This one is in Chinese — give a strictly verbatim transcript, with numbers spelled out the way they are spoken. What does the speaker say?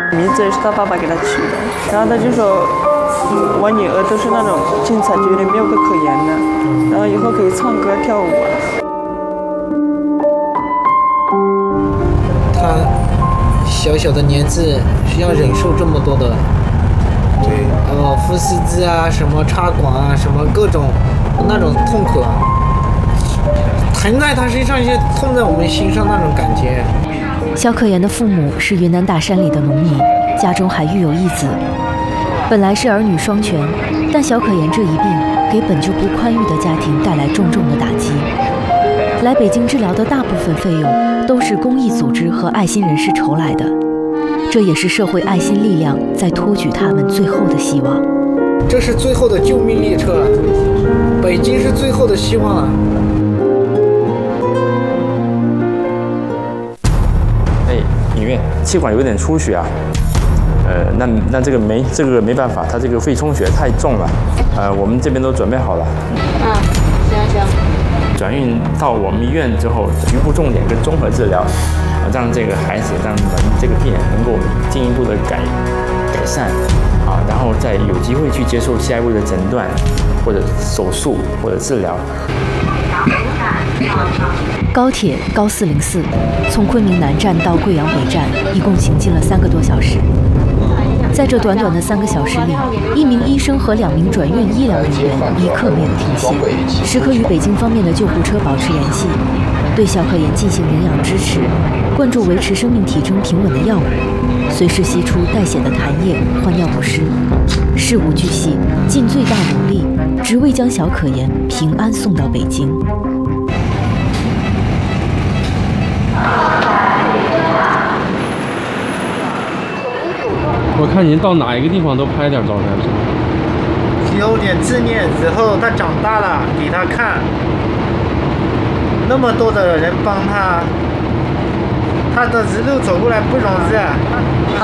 名字也是他爸爸给他取的。然后他就说，我女儿都是那种精彩绝伦，没有个可言的，然后以后可以唱歌跳舞啊。 他小小的年纪需要忍受这么多的，对，呃，负四肢啊，什么插管啊，什么各种那种痛苦啊，疼在他身上，也痛在我们心上那种感觉。 肖可言的父母是云南大山里的农民，家中还育有一子。本来是儿女双全，但肖可言这一病给本就不宽裕的家庭带来重重的打击。来北京治疗的大部分费用都是公益组织和爱心人士筹来的，这也是社会爱心力量在托举他们最后的希望。 这是最后的救命列车，北京是最后的希望啊！ 哎，医院气管有点出血啊，呃，那那这个没这个没办法，他这个肺充血太重了，呃，我们这边都准备好了。 嗯，行行。 转运到我们医院之后，局部重点跟综合治疗，让这个孩子，让我们这个病人能够进一步的改改善，啊，然后再有机会去接受下一步的诊断，或者手术或者治疗。 高铁高四零四从昆明南站到贵阳北站，一共行进了三个多小时。在这短短的三个小时里，一名医生和两名转运医疗人员一刻没有停歇，时刻与北京方面的救护车保持联系，对肖可言进行营养支持，灌注维持生命体征平稳的药物，随时吸出带血的痰液换尿不湿，事无巨细，尽最大努力，只为将肖可言平安送到北京。 我看您到哪一个地方都拍点照片，是吧？ 有点纪念，以后他长大了给他看。那么多的人帮他，他的一路走过来不容易啊。